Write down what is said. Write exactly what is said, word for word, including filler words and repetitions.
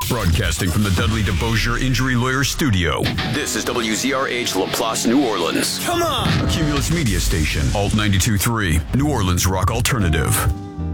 Broadcasting from the Dudley DeBosier Injury Lawyer Studio. This is W Z R H LaPlace, New Orleans. Come on! A Cumulus Media Station, Alt ninety-two point three, New Orleans Rock Alternative.